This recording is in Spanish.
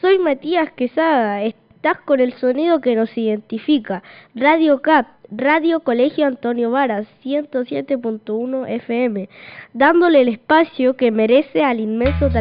Soy Matías Quesada, estás con el sonido que nos identifica. Radio CAP, Radio Colegio Antonio Varas, 107.1 FM, dándole el espacio que merece al inmenso talento